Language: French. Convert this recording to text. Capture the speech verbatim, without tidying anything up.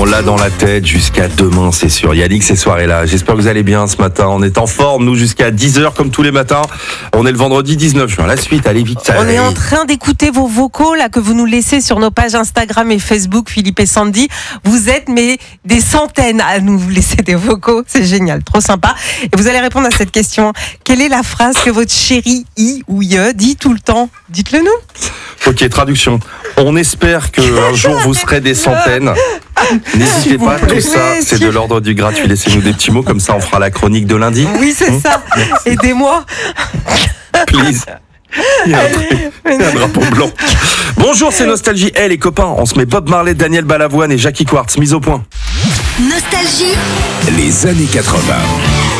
l'a dans la tête jusqu'à demain, c'est sûr. Yannick, ces soirées-là. J'espère que vous allez bien ce matin. On est en forme, nous, jusqu'à dix heures comme tous les matins. On est le vendredi dix-neuf juin. La suite, allez vite. On est en train d'écouter vos vocaux là que vous nous laissez sur nos pages Instagram et Facebook, Philippe et Sandy. Vous êtes mais des centaines à nous laisser des vocaux. C'est génial, trop sympa. Et vous allez répondre à cette question. Quelle est la phrase que votre chéri I ou Ye dit tout le temps? Dites-le nous. Ok, traduction. On espère qu'un jour vous serez des centaines. N'hésitez pas, tout ça, c'est de l'ordre du gratuit. Laissez-nous des petits mots, comme ça on fera la chronique de lundi. Oui, c'est mmh. ça. Aidez-moi. Please. Il y a un, il y a un drapeau blanc. Bonjour, c'est Nostalgie. Hey les copains, on se met Bob Marley, Daniel Balavoine et Jackie Quartz. Mise au point. Nostalgie. Les années quatre-vingts.